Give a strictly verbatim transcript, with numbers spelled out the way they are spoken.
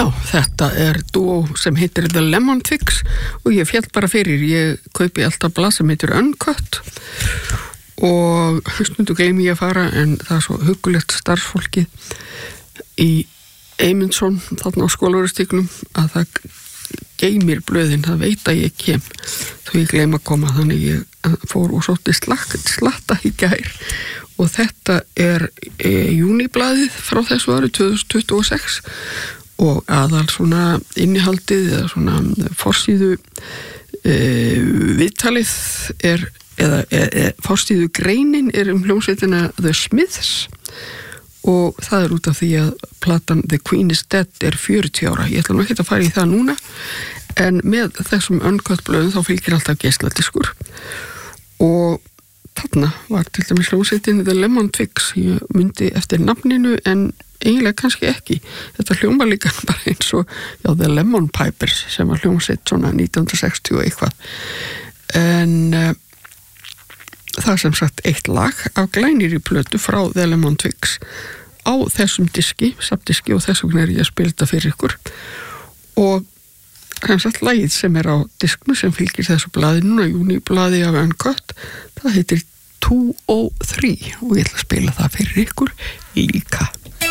Já, þetta er dúó sem heitir The Lemon Twigs og ég fjall bara fyrir, ég kaupi alltaf blað sem heitir Uncut og stundu gleymi ég að fara en það er svo huggulegt starfsfólkið í Eymundsson þarna á Skólavörðustígnum að það geymir blöðin, það veit að ég kem þó ég gleyma að koma, þannig ég fór og sótti slatta í gær og þetta er e, júniblaðið frá þessu ári tvö þúsund tuttugu og sex og aðal svona innihaldið eða svona forsíðu e, viðtalið er eða e, e, forsíðu greinin er um hljómsveitina The Smiths og það er út af því að platan The Queen is Dead er fjörutíu ára. Ég ætla nú ekki að fara í það núna en með þessum Uncut blöðum þá fylgir alltaf geisladiskur og þarna var til dæmis hljómsveitin The Lemon Twigs. Ég myndi eftir nafninu en eiginlega kannski ekki. Þetta hljómar líka bara eins og já, The Lemon Pipers sem var hljómsveit svona nítján hundruð sextíu og eitthvað. En uh, það er sem sagt eitt lag af glænýrri plötu frá The Lemon Twigs á þessum diski, safndiski og þess vegna er ég að spila þetta fyrir ykkur og sem sagt lagið sem er á disknu sem fylgir þessu blaði núna, júniblaði af Uncut, það heitir tvö og þrjú og ég ætla að spila það fyrir ykkur líka.